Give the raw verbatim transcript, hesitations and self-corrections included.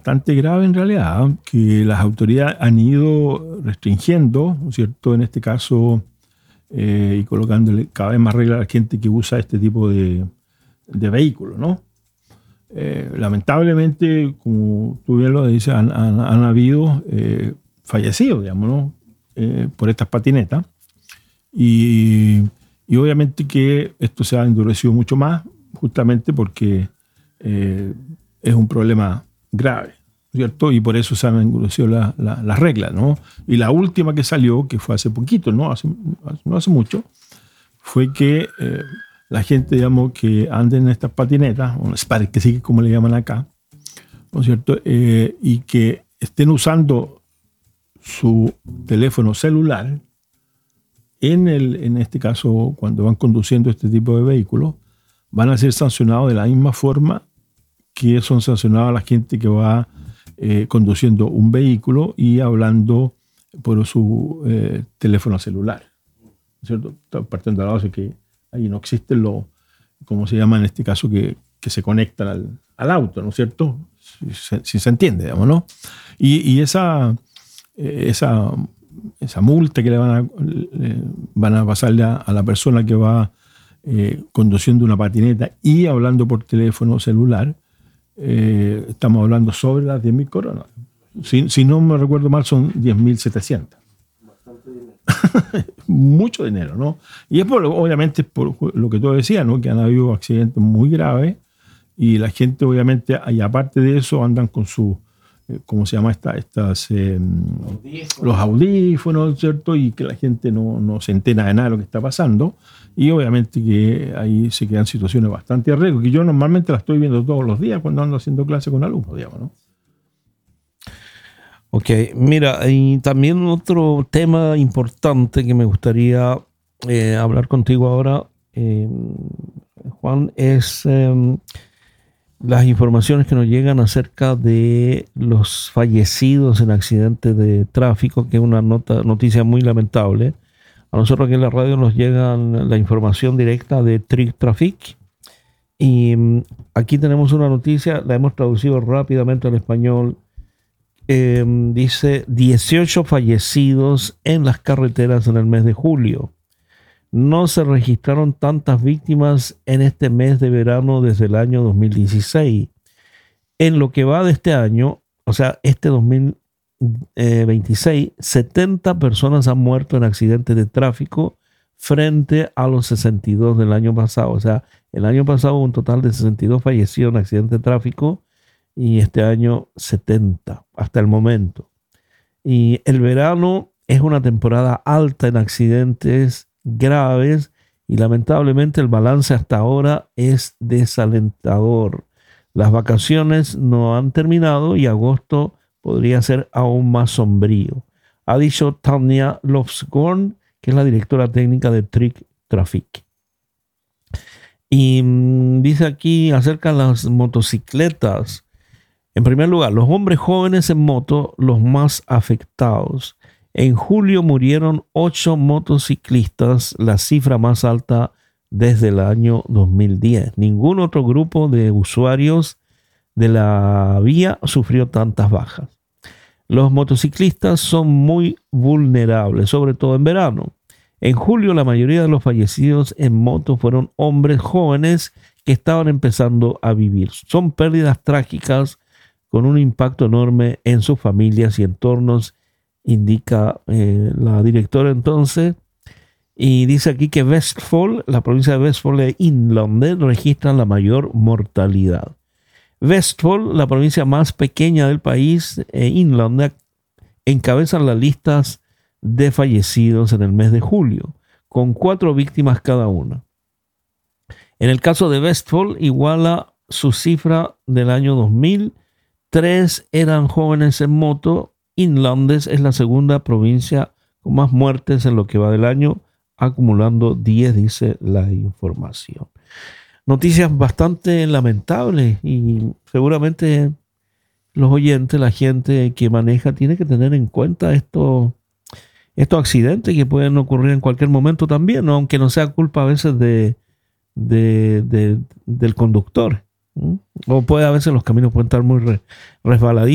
bastante grave en realidad, que las autoridades han ido restringiendo, ¿no es cierto?, en este caso, eh, y colocándole cada vez más reglas a la gente que usa este tipo de, de vehículos, ¿no? Eh, lamentablemente, como tú bien lo dices, han, han, han habido eh, fallecidos, digamos, ¿no? eh, por estas patinetas. Y, y obviamente que esto se ha endurecido mucho más, justamente porque eh, es un problema grave, ¿cierto? Y por eso se han endurecido la, la, las reglas, ¿no? Y la última que salió, que fue hace poquito, no hace, no hace mucho, fue que eh, la gente, digamos, que ande en estas patinetas, o Spark, que sí, como le llaman acá, ¿no es cierto? Eh, y que estén usando su teléfono celular, en, el, en este caso, cuando van conduciendo este tipo de vehículos, van a ser sancionados de la misma forma que son sancionados la gente que va eh, conduciendo un vehículo y hablando por su eh, teléfono celular, ¿cierto? Partiendo de la base que ahí no existen los, ¿cómo se llama en este caso? Que, que se conectan al, al auto, ¿no es cierto? Si se, si se entiende, digamos, ¿no? Y, y esa, eh, esa, esa multa que le van a, le van a pasarle a, a la persona que va eh, conduciendo una patineta y hablando por teléfono celular, eh, estamos hablando sobre las diez mil coronas. Si, si no me recuerdo mal, son diez mil setecientas. Mucho dinero, ¿no? Y es por, obviamente por lo que tú decías, ¿no? Que han habido accidentes muy graves y la gente obviamente, y aparte de eso, andan con su, eh, ¿cómo se llama? Esta, estas, eh, audífonos. Los audífonos, ¿cierto? Y que la gente no, no se entera de nada de lo que está pasando y obviamente que ahí se quedan situaciones bastante de riesgo, que yo normalmente las estoy viendo todos los días cuando ando haciendo clase con alumnos, digamos, ¿no? Ok, mira, y también otro tema importante que me gustaría eh, hablar contigo ahora, eh, Juan, es eh, las informaciones que nos llegan acerca de los fallecidos en accidentes de tráfico, que es una nota, noticia muy lamentable. A nosotros aquí en la radio nos llega la información directa de Trick Traffic. Y aquí tenemos una noticia, la hemos traducido rápidamente al español. Eh, dice dieciocho fallecidos en las carreteras en el mes de julio. No se registraron tantas víctimas en este mes de verano desde el año dos mil dieciséis. En lo que va de este año, o sea, este dos mil veintiséis, setenta personas han muerto en accidentes de tráfico frente a los sesenta y dos del año pasado. O sea, el año pasado hubo un total de sesenta y dos fallecidos en accidentes de tráfico y este año setenta hasta el momento. Y el verano es una temporada alta en accidentes graves y lamentablemente el balance hasta ahora es desalentador. Las vacaciones no han terminado y agosto podría ser aún más sombrío, ha dicho Tanya Lofsgård, que es la directora técnica de Trick Traffic. Y mmm, dice aquí acerca de las motocicletas. En primer lugar, los hombres jóvenes en moto, los más afectados. En julio murieron ocho motociclistas, la cifra más alta desde el año dos mil diez. Ningún otro grupo de usuarios de la vía sufrió tantas bajas. Los motociclistas son muy vulnerables, sobre todo en verano. En julio, la mayoría de los fallecidos en moto fueron hombres jóvenes que estaban empezando a vivir. Son pérdidas trágicas con un impacto enorme en sus familias y entornos, indica eh, la directora entonces. Y dice aquí que Vestfold, la provincia de Vestfold de Inlandet, registra la mayor mortalidad. Vestfold, la provincia más pequeña del país, e Inlandet, encabezan las listas de fallecidos en el mes de julio, con cuatro víctimas cada una. En el caso de Vestfold, iguala su cifra del año dos mil. Tres eran jóvenes en moto. Inlandet es la segunda provincia con más muertes en lo que va del año, acumulando diez, dice la información. Noticias bastante lamentables y seguramente los oyentes, la gente que maneja, tiene que tener en cuenta estos, estos accidentes que pueden ocurrir en cualquier momento también, ¿no? Aunque no sea culpa a veces de, de, de, del conductor. ¿Mm? O puede a veces los caminos pueden estar muy re, resbaladizos.